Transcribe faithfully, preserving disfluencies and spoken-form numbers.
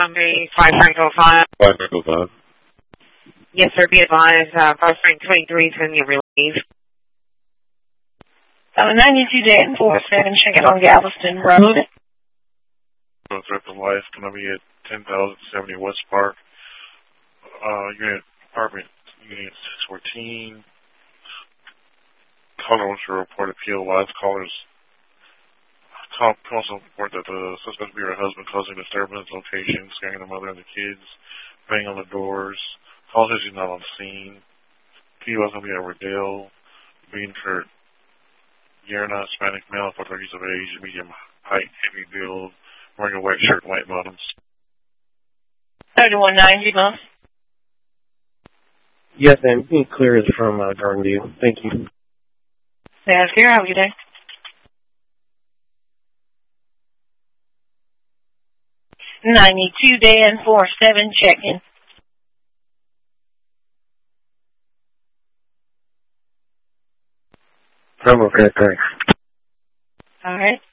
Sunday, five Frank oh five. five Frank oh five. Yes, sir, be advised, uh, five Frank twenty-three is in your relief. Uh, ninety-two day and four seven, check it on Galveston Road. So threat to life, going to be at ten thousand seventy West Park. Uh, unit, apartment, unit six fourteen. Caller wants to report a P O. Last callers call, also report that the suspect be her husband causing disturbance, location, scaring the mother and the kids, banging on the doors. Call says he's not on scene. P O is going to be at Rodale, Beanford, Yerna, Hispanic male, for thirties of age, medium height, heavy build, wearing a white shirt and white bottoms. thirty-one ninety, boss. Yes, ma'am. You can clear it from uh, Garden View. Thank you. That's here. Have a good day. ninety-two day and four seven, check in. I'm okay, thanks. All right.